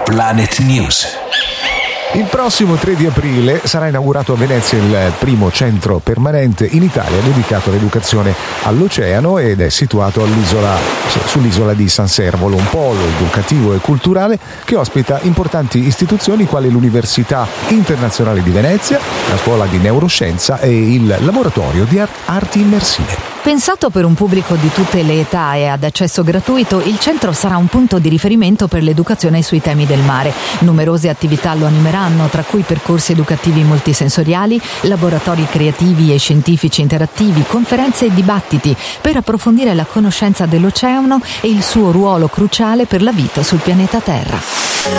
Planet News. Il prossimo 3 di aprile sarà inaugurato a Venezia il primo centro permanente in Italia dedicato all'educazione all'oceano ed è situato sull'isola di San Servolo, un polo educativo e culturale che ospita importanti istituzioni quali l'Università Internazionale di Venezia, la Scuola di Neuroscienza e il Laboratorio di Arti Immersive. Pensato per un pubblico di tutte le età e ad accesso gratuito, il centro sarà un punto di riferimento per l'educazione sui temi del mare. Numerose attività lo animeranno, tra cui percorsi educativi multisensoriali, laboratori creativi e scientifici interattivi, conferenze e dibattiti per approfondire la conoscenza dell'oceano e il suo ruolo cruciale per la vita sul pianeta Terra.